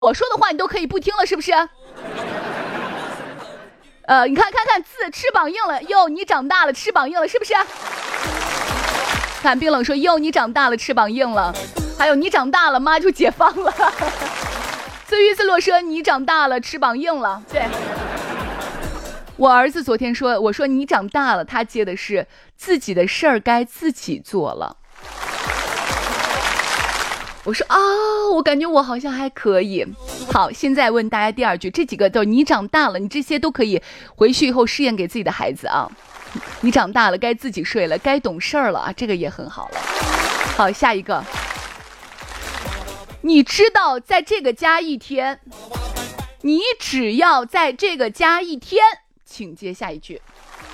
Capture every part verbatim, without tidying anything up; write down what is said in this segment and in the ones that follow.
我说的话你都可以不听了，是不是？呃，你看看看字，翅膀硬了，哟，你长大了，翅膀硬了，是不是？看冰冷说，哟，你长大了，翅膀硬了。还有你长大了，妈就解放了。自娱自乐说，你长大了，翅膀硬了。对，我儿子昨天说，我说你长大了，他接的是自己的事儿该自己做了。我说啊，我感觉我好像还可以。好，现在问大家第二句，这几个都你长大了，你这些都可以回去以后试验给自己的孩子啊。你长大了，该自己睡了，该懂事儿了啊，这个也很好了。好，下一个，你知道在这个家一天，你只要在这个家一天，请接下一句。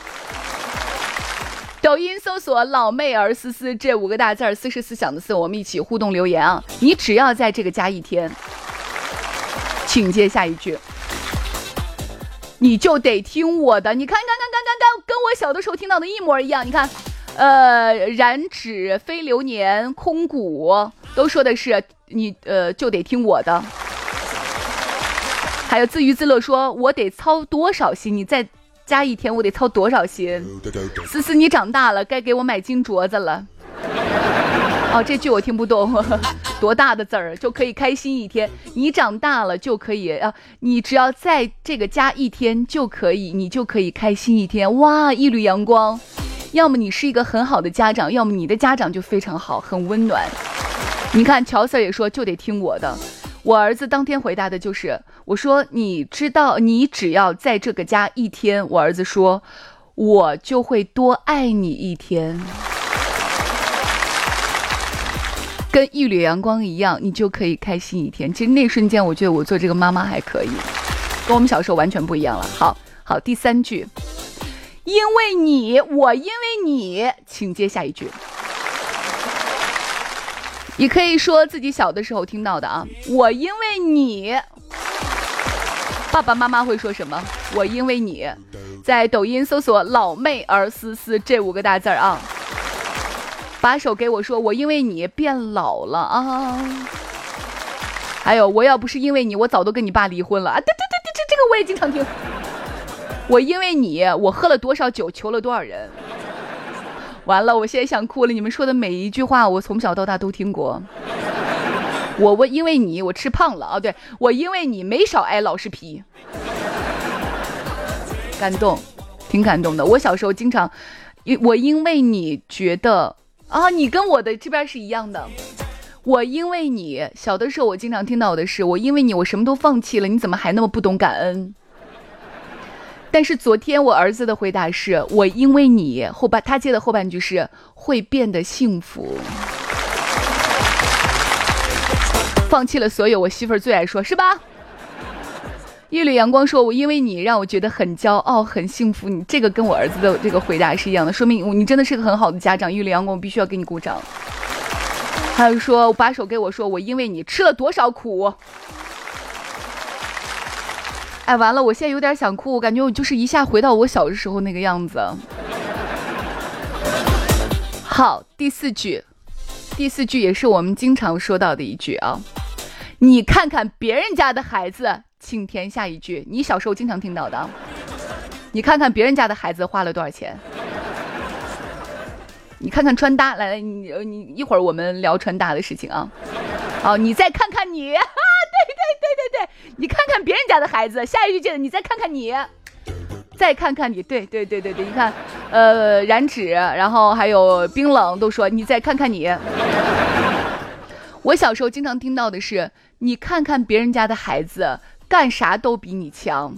抖音搜索老妹儿思思这五个大字儿，思是思想的思，我们一起互动留言啊！你只要在这个家一天，请接下一句，你就得听我的。你看看看看看看，跟我小的时候听到的一模一样。你看，呃，燃脂、非流年、空谷都说的是你呃就得听我的。还有自娱自乐说，我得操多少心？你在。加一天我得操多少心？思思你长大了，该给我买金镯子了。哦，这句我听不懂，多大的字儿就可以开心一天？你长大了就可以啊，你只要在这个家一天就可以，你就可以开心一天。哇，一缕阳光。要么你是一个很好的家长，要么你的家长就非常好，很温暖。你看乔 Sir 也说就得听我的。我儿子当天回答的就是，我说你知道，你只要在这个家一天，我儿子说，我就会多爱你一天，跟一缕阳光一样，你就可以开心一天。其实那瞬间，我觉得我做这个妈妈还可以，跟我们小时候完全不一样了。好好，第三句，因为你，我因为你，请接下一句。你可以说自己小的时候听到的啊，我因为你，爸爸妈妈会说什么？我因为你，在抖音搜索老妹儿思思这五个大字啊，把手给我说，我因为你变老了啊。还有，我要不是因为你，我早都跟你爸离婚了啊！对对对对，这这个我也经常听。我因为你，我喝了多少酒，求了多少人。完了，我现在想哭了。你们说的每一句话，我从小到大都听过。我我因为你，我吃胖了啊！对，我因为你没少挨老实皮，感动，挺感动的。我小时候经常，我因为你觉得啊，你跟我的这边是一样的。我因为你，小的时候我经常听到的是，我因为你，我什么都放弃了，你怎么还那么不懂感恩？但是昨天我儿子的回答是，我因为你，后半他接的后半句是会变得幸福，放弃了所有。我媳妇儿最爱说是吧？一缕阳光说，我因为你让我觉得很骄傲很幸福。你这个跟我儿子的这个回答是一样的，说明你真的是个很好的家长。一缕阳光，我必须要给你鼓掌。还有说，把手给我说，我因为你吃了多少苦。哎，完了，我现在有点想哭，我感觉我就是一下回到我小的时候那个样子。好，第四句，第四句也是我们经常说到的一句啊。你看看别人家的孩子，请填下一句。你小时候经常听到的。你看看别人家的孩子花了多少钱。你看看穿搭，来来，你你一会儿我们聊穿搭的事情啊。好，你再看看你。对对对对对，你看看别人家的孩子，下一句接着你再看看你，再看看你，对对对对对，你看，呃，燃脂，然后还有冰冷都说你再看看你。我小时候经常听到的是，你看看别人家的孩子，干啥都比你强，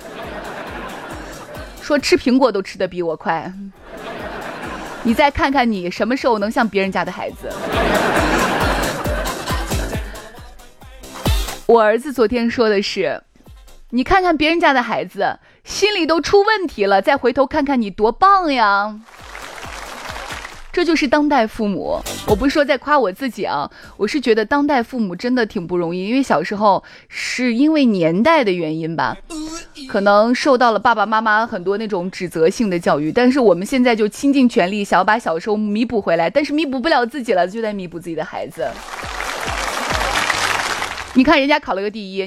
说吃苹果都吃得比我快。你再看看你，什么时候能像别人家的孩子？我儿子昨天说的是，你看看别人家的孩子，心里都出问题了，再回头看看你多棒呀。这就是当代父母。我不是说在夸我自己啊，我是觉得当代父母真的挺不容易，因为小时候是因为年代的原因吧，可能受到了爸爸妈妈很多那种指责性的教育，但是我们现在就倾尽全力想要把小时候弥补回来，但是弥补不了自己了，就在弥补自己的孩子。 你看人家考了个第一。